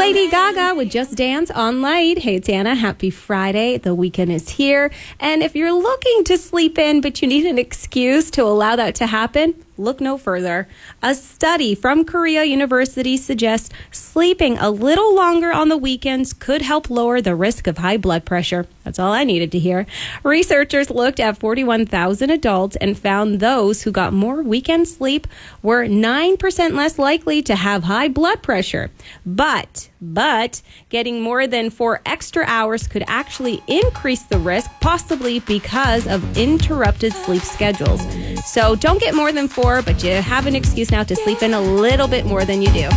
Lady Gaga with Just Dance on Light. Hey, it's Anna. Happy Friday. The weekend is here. And if you're looking to sleep in, but you need an excuse to allow that to happen, look no further. A study from Korea University suggests sleeping a little longer on the weekends could help lower the risk of high blood pressure. That's all I needed to hear. Researchers looked at 41,000 adults and found those who got more weekend sleep were 9% less likely to have high blood pressure. But getting more than 4 extra hours could actually increase the risk, possibly because of interrupted sleep schedules. So don't get more than 4, but you have an excuse now to sleep in a little bit more than you do.